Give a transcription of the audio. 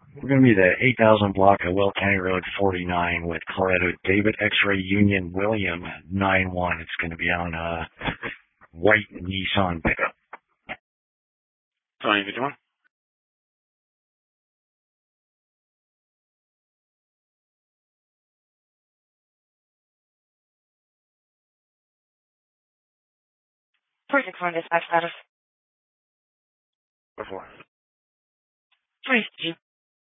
We're going to be the 8000 block of Will County Road 49 with Colorado David X-Ray Union William 91. It's going to be on white Nissan pickup. Tony, you doing? Project on dispatch status. Before. 3G.